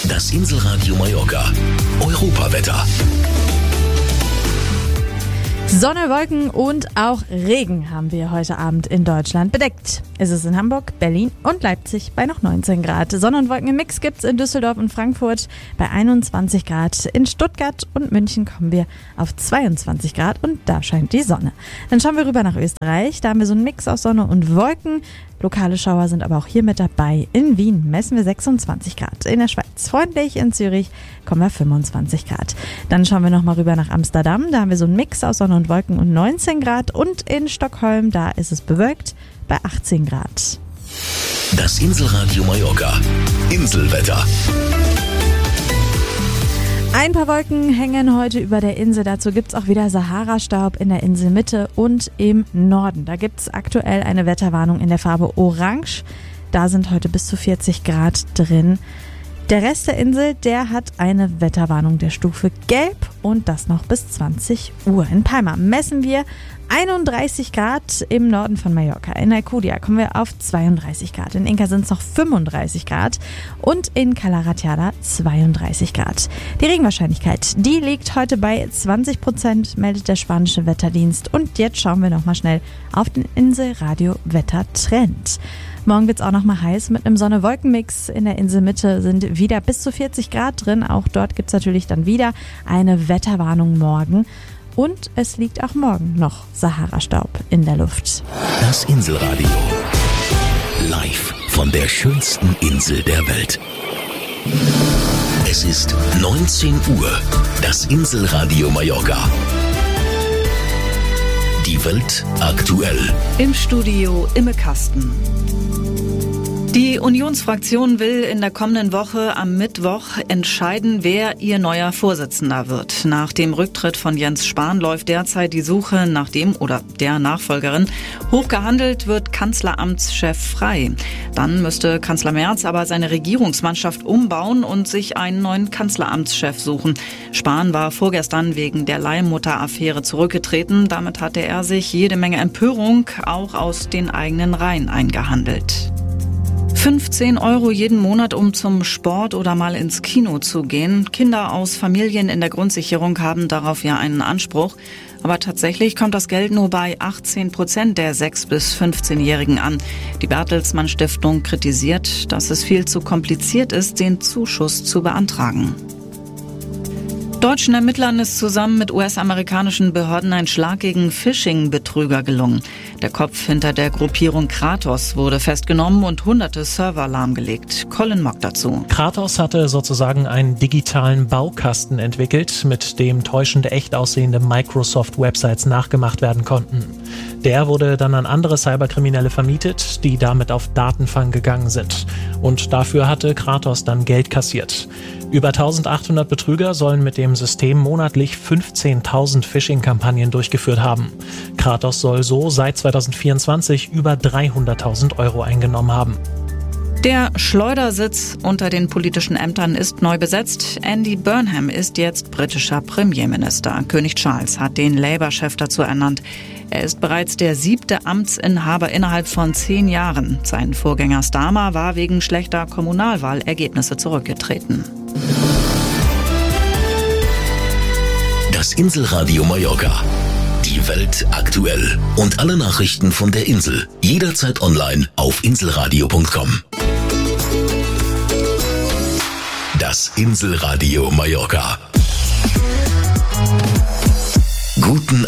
Das Inselradio Mallorca. Europawetter. Sonne, Wolken und auch Regen haben wir heute Abend in Deutschland bedeckt. Es ist in Hamburg, Berlin und Leipzig bei noch 19 Grad. Sonne und Wolken im Mix gibt's in Düsseldorf und Frankfurt bei 21 Grad. In Stuttgart und München kommen wir auf 22 Grad und da scheint die Sonne. Dann schauen wir rüber nach Österreich. Da haben wir so einen Mix aus Sonne und Wolken. Lokale Schauer sind aber auch hier mit dabei. In Wien messen wir 26 Grad. In der Schweiz freundlich. In Zürich kommen wir 25 Grad. Dann schauen wir nochmal rüber nach Amsterdam. Da haben wir so einen Mix aus Sonne und Wolken und 19 Grad. Und in Stockholm, da ist es bewölkt bei 18 Grad. Das Inselradio Mallorca. Inselwetter. Ein paar Wolken hängen heute über der Insel. Dazu gibt's auch wieder Sahara-Staub in der Inselmitte und im Norden. Da gibt's aktuell eine Wetterwarnung in der Farbe Orange. Da sind heute bis zu 40 Grad drin. Der Rest der Insel, der hat eine Wetterwarnung der Stufe Gelb und das noch bis 20 Uhr. In Palma messen wir 31 Grad im Norden von Mallorca. In Alcudia kommen wir auf 32 Grad. In Inca sind es noch 35 Grad und in Cala Ratjada 32 Grad. Die Regenwahrscheinlichkeit, die liegt heute bei 20%, meldet der spanische Wetterdienst. Und jetzt schauen wir nochmal schnell auf den Inselradio-Wettertrend. Morgen wird's auch noch mal heiß mit einem Sonne-Wolken-Mix. In der Inselmitte sind wieder bis zu 40 Grad drin. Auch dort gibt's natürlich dann wieder eine Wetterwarnung morgen. Und es liegt auch morgen noch Sahara-Staub in der Luft. Das Inselradio. Live von der schönsten Insel der Welt. Es ist 19 Uhr. Das Inselradio Mallorca. Die Welt aktuell. Im Studio Imme Kasten. Die Unionsfraktion will in der kommenden Woche am Mittwoch entscheiden, wer ihr neuer Vorsitzender wird. Nach dem Rücktritt von Jens Spahn läuft derzeit die Suche nach dem oder der Nachfolgerin. Hoch gehandelt wird Kanzleramtschef frei. Dann müsste Kanzler Merz aber seine Regierungsmannschaft umbauen und sich einen neuen Kanzleramtschef suchen. Spahn war vorgestern wegen der Leihmutter-Affäre zurückgetreten. Damit hatte er sich jede Menge Empörung auch aus den eigenen Reihen eingehandelt. 15 € jeden Monat, um zum Sport oder mal ins Kino zu gehen. Kinder aus Familien in der Grundsicherung haben darauf ja einen Anspruch. Aber tatsächlich kommt das Geld nur bei 18% der 6- bis 15-Jährigen an. Die Bertelsmann Stiftung kritisiert, dass es viel zu kompliziert ist, den Zuschuss zu beantragen. Deutschen Ermittlern ist zusammen mit US-amerikanischen Behörden ein Schlag gegen Phishing-Betrüger gelungen. Der Kopf hinter der Gruppierung Kratos wurde festgenommen und hunderte Server lahmgelegt. Colin Mock dazu. Kratos hatte sozusagen einen digitalen Baukasten entwickelt, mit dem täuschend echt aussehende Microsoft-Websites nachgemacht werden konnten. Der wurde dann an andere Cyberkriminelle vermietet, die damit auf Datenfang gegangen sind. Und dafür hatte Kratos dann Geld kassiert. Über 1800 Betrüger sollen mit dem System monatlich 15.000 Phishing-Kampagnen durchgeführt haben. Kratos soll so seit 2024 über 300.000 € eingenommen haben. Der Schleudersitz unter den politischen Ämtern ist neu besetzt. Andy Burnham ist jetzt britischer Premierminister. König Charles hat den Labour-Chef dazu ernannt. Er ist bereits der 7. Amtsinhaber innerhalb von 10 Jahren. Sein Vorgänger Starmer war wegen schlechter Kommunalwahlergebnisse zurückgetreten. Das Inselradio Mallorca. Die Welt aktuell. Und alle Nachrichten von der Insel. Jederzeit online auf inselradio.com. Das Inselradio Mallorca.